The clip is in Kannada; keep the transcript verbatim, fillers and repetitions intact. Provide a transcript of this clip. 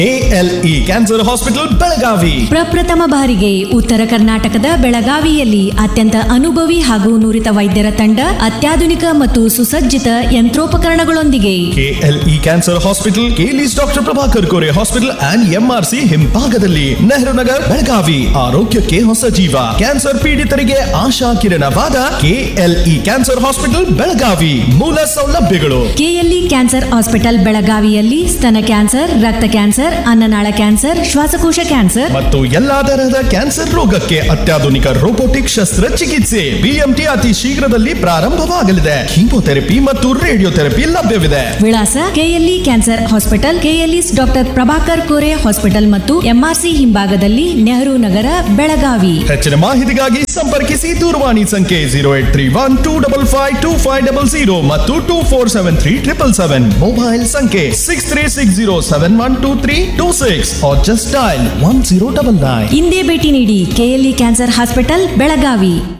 ಎಎಲ್ಇ ಕ್ಯಾನ್ಸರ್ ಹಾಸ್ಪಿಟಲ್ ಬೆಳಗಾವಿ ಪ್ರಪ್ರಥಮ ಬಾರಿಗೆ ಉತ್ತರ ಕರ್ನಾಟಕದ ಬೆಳಗಾವಿಯಲ್ಲಿ ಅತ್ಯಂತ ಅನುಭವಿ ಹಾಗೂ ನುರಿತ ವೈದ್ಯರ ತಂಡ ಅತ್ಯಾಧುನಿಕ ಮತ್ತು ಸುಸಜ್ಜಿತ ಯಂತ್ರೋಪಕರಣಗಳೊಂದಿಗೆ KLE cancer hospital ಕೇಲಿಸ್ doctor Prabhakar Kore hospital and MRC ಹಿಂಭಾಗದಲ್ಲಿ ನೆಹರು ನಗರ್ ಬೆಳಗಾವಿ. ಆರೋಗ್ಯಕ್ಕೆ ಹೊಸ ಜೀವ. ಕ್ಯಾನ್ಸರ್ ಪೀಡಿತರಿಗೆ ಆಶಾ ಕಿರಣವಾದ ಕೆಎಲ್ಇ ಕ್ಯಾನ್ಸರ್ ಹಾಸ್ಪಿಟಲ್ ಬೆಳಗಾವಿ. ಮೂಲ ಸೌಲಭ್ಯಗಳು: ಕೆಎಲ್ಇ ಕ್ಯಾನ್ಸರ್ ಹಾಸ್ಪಿಟಲ್ ಬೆಳಗಾವಿಯಲ್ಲಿ ಸ್ತನ ಕ್ಯಾನ್ಸರ್, ರಕ್ತ ಕ್ಯಾನ್ಸರ್, ಅನ್ನನಾಳ ಕ್ಯಾನ್ಸರ್, ಶ್ವಾಸಕೋಶ ಕ್ಯಾನ್ಸರ್ ಮತ್ತು ಎಲ್ಲಾ ತರಹದ ಕ್ಯಾನ್ಸರ್ ರೋಗಕ್ಕೆ ಅತ್ಯಾಧುನಿಕ ರೋಬೋಟಿಕ್ ಶಸ್ತ್ರಚಿಕಿತ್ಸೆ. ಬಿಎಂಟಿ ಅತಿ ಶೀಘ್ರದಲ್ಲಿ ಪ್ರಾರಂಭವಾಗಲಿದೆ. ಕೀಮೋಥೆರಪಿ ಮತ್ತು ರೇಡಿಯೋಥೆರಪಿ ಲಭ್ಯವಿದೆ. ವಿಳಾಸ: KLE cancer hospital, KLES doctor Prabhakar Kore hospital ಮತ್ತು ಎಂಆರ್ಸಿ ಹಿಂಭಾಗದಲ್ಲಿ, ನೆಹರು ನಗರ ಬೆಳಗಾವಿ. ಹೆಚ್ಚಿನ ಮಾಹಿತಿಗಾಗಿ ಸಂಪರ್ಕಿಸಿ. ದೂರವಾಣಿ ಸಂಖ್ಯೆ zero eight three one two double five two five double zero ಮತ್ತು two four seven three triple seven. Mobile ಸಂಖ್ಯೆ six three six zero seven one two three two six or just dial one zero double nine. ಇಂದೇ ಭೇಟಿ ನೀಡಿ ಕೆಎಲ್ಇ ಕ್ಯಾನ್ಸರ್ ಹಾಸ್ಪಿಟಲ್ ಬೆಳಗಾವಿ.